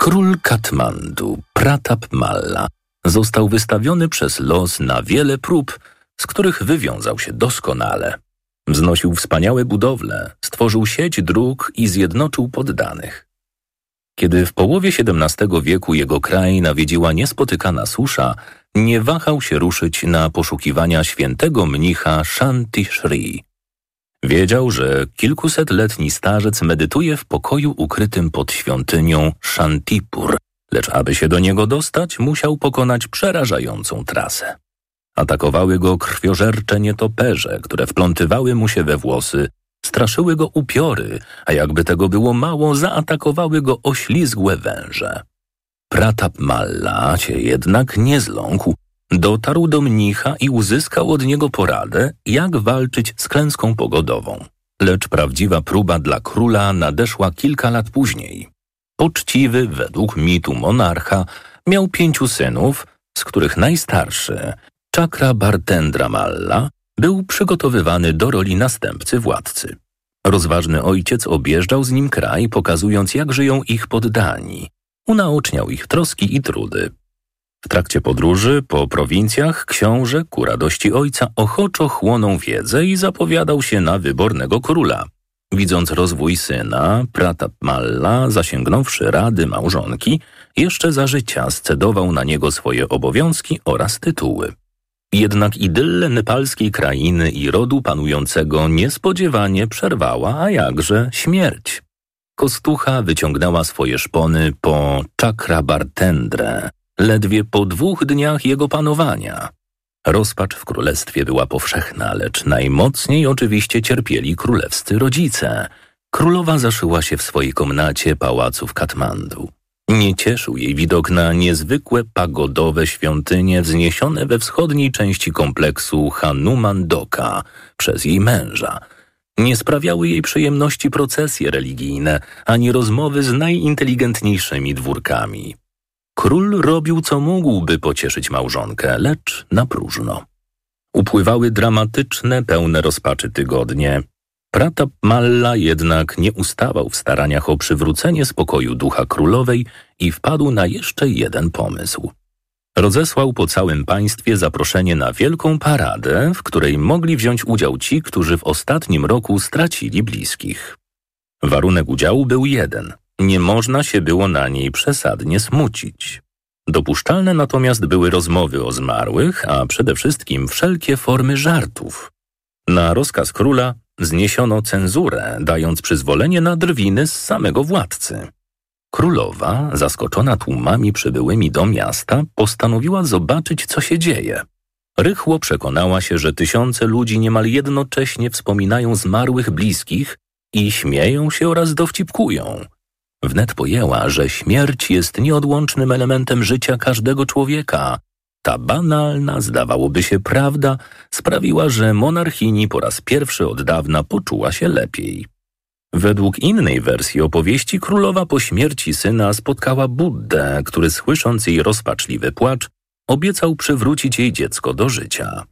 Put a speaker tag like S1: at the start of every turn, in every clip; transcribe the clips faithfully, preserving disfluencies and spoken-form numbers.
S1: Król Katmandu, Pratap Malla, został wystawiony przez los na wiele prób, z których wywiązał się doskonale. Wznosił wspaniałe budowle, stworzył sieć dróg i zjednoczył poddanych. Kiedy w połowie siedemnastego wieku jego kraj nawiedziła niespotykana susza, nie wahał się ruszyć na poszukiwania świętego mnicha Shanti Shri. Wiedział, że kilkusetletni starzec medytuje w pokoju ukrytym pod świątynią Shantipur, lecz aby się do niego dostać, musiał pokonać przerażającą trasę. Atakowały go krwiożercze nietoperze, które wplątywały mu się we włosy, straszyły go upiory, a jakby tego było mało, zaatakowały go oślizgłe węże. Pratap Malla się jednak nie zląkł, dotarł do mnicha i uzyskał od niego poradę, jak walczyć z klęską pogodową. Lecz prawdziwa próba dla króla nadeszła kilka lat później. Poczciwy, według mitu monarcha, miał pięciu synów, z których najstarszy, Chakrabartendra Malla, był przygotowywany do roli następcy władcy. Rozważny ojciec objeżdżał z nim kraj, pokazując, jak żyją ich poddani. Unaoczniał ich troski i trudy. W trakcie podróży po prowincjach książę, ku radości ojca, ochoczo chłonął wiedzę i zapowiadał się na wybornego króla. Widząc rozwój syna, Pratap Malla, zasięgnąwszy rady małżonki, jeszcze za życia scedował na niego swoje obowiązki oraz tytuły. Jednak idylle nepalskiej krainy i rodu panującego niespodziewanie przerwała, a jakże śmierć. Kostucha wyciągnęła swoje szpony po Chakrabartendrę, ledwie po dwóch dniach jego panowania. Rozpacz w królestwie była powszechna, lecz najmocniej oczywiście cierpieli królewscy rodzice. Królowa zaszyła się w swojej komnacie pałacu w Katmandu. Nie cieszył jej widok na niezwykłe pagodowe świątynie wzniesione we wschodniej części kompleksu Hanuman Doka przez jej męża. Nie sprawiały jej przyjemności procesje religijne, ani rozmowy z najinteligentniejszymi dwórkami. Król robił co mógł, by pocieszyć małżonkę, lecz na próżno. Upływały dramatyczne, pełne rozpaczy tygodnie. Pratap Malla jednak nie ustawał w staraniach o przywrócenie spokoju ducha królowej i wpadł na jeszcze jeden pomysł. Rozesłał po całym państwie zaproszenie na wielką paradę, w której mogli wziąć udział ci, którzy w ostatnim roku stracili bliskich. Warunek udziału był jeden. Nie można się było na niej przesadnie smucić. Dopuszczalne natomiast były rozmowy o zmarłych, a przede wszystkim wszelkie formy żartów. Na rozkaz króla zniesiono cenzurę, dając przyzwolenie na drwiny z samego władcy. Królowa, zaskoczona tłumami przybyłymi do miasta, postanowiła zobaczyć, co się dzieje. Rychło przekonała się, że tysiące ludzi niemal jednocześnie wspominają zmarłych bliskich i śmieją się oraz dowcipkują. Wnet pojęła, że śmierć jest nieodłącznym elementem życia każdego człowieka. Ta banalna, zdawałoby się, prawda sprawiła, że monarchini po raz pierwszy od dawna poczuła się lepiej. Według innej wersji opowieści królowa po śmierci syna spotkała Buddę, który słysząc jej rozpaczliwy płacz, obiecał przywrócić jej dziecko do życia.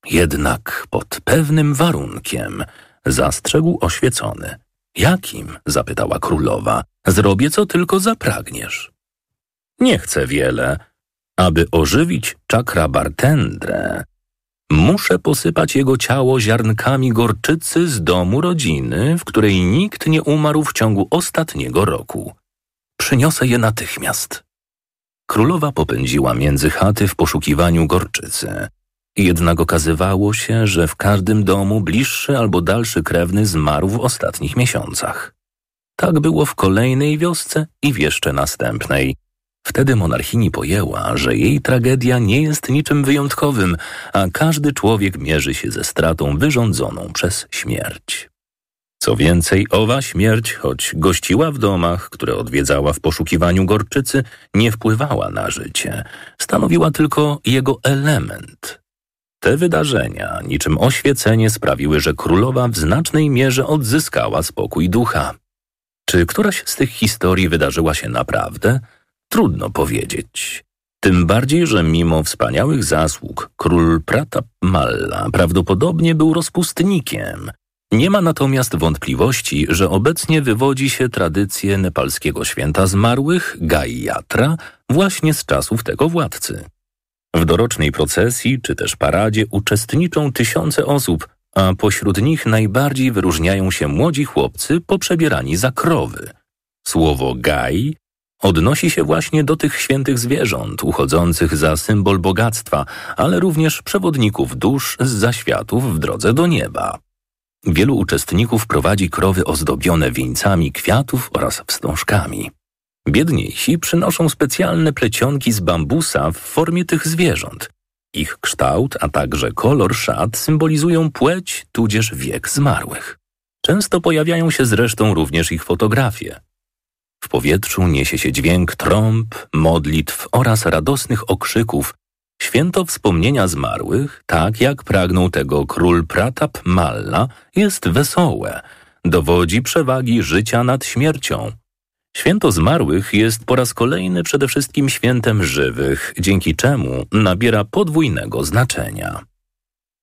S1: Jednak pod pewnym warunkiem, zastrzegł oświecony. Jakim? Zapytała królowa. Zrobię, co tylko zapragniesz. Nie chcę wiele. Aby ożywić Chakrabartendrę, muszę posypać jego ciało ziarnkami gorczycy z domu rodziny, w której nikt nie umarł w ciągu ostatniego roku. Przyniosę je natychmiast. Królowa popędziła między chaty w poszukiwaniu gorczycy. Jednak okazywało się, że w każdym domu bliższy albo dalszy krewny zmarł w ostatnich miesiącach. Tak było w kolejnej wiosce i w jeszcze następnej. Wtedy monarchini pojęła, że jej tragedia nie jest niczym wyjątkowym, a każdy człowiek mierzy się ze stratą wyrządzoną przez śmierć. Co więcej, owa śmierć, choć gościła w domach, które odwiedzała w poszukiwaniu gorczycy, nie wpływała na życie. Stanowiła tylko jego element. Te wydarzenia, niczym oświecenie, sprawiły, że królowa w znacznej mierze odzyskała spokój ducha. Czy któraś z tych historii wydarzyła się naprawdę? Trudno powiedzieć. Tym bardziej, że mimo wspaniałych zasług król Pratap Malla prawdopodobnie był rozpustnikiem. Nie ma natomiast wątpliwości, że obecnie wywodzi się tradycję nepalskiego święta zmarłych, Gai Jatra, właśnie z czasów tego władcy. W dorocznej procesji czy też paradzie uczestniczą tysiące osób, a pośród nich najbardziej wyróżniają się młodzi chłopcy poprzebierani za krowy. Słowo Gai odnosi się właśnie do tych świętych zwierząt uchodzących za symbol bogactwa, ale również przewodników dusz z zaświatów w drodze do nieba. Wielu uczestników prowadzi krowy ozdobione wieńcami kwiatów oraz wstążkami. Biedniejsi przynoszą specjalne plecionki z bambusa w formie tych zwierząt. Ich kształt, a także kolor szat symbolizują płeć tudzież wiek zmarłych. Często pojawiają się zresztą również ich fotografie. W powietrzu niesie się dźwięk trąb, modlitw oraz radosnych okrzyków. Święto wspomnienia zmarłych, tak jak pragnął tego król Pratap Malla, jest wesołe, dowodzi przewagi życia nad śmiercią. Święto zmarłych jest po raz kolejny przede wszystkim świętem żywych, dzięki czemu nabiera podwójnego znaczenia.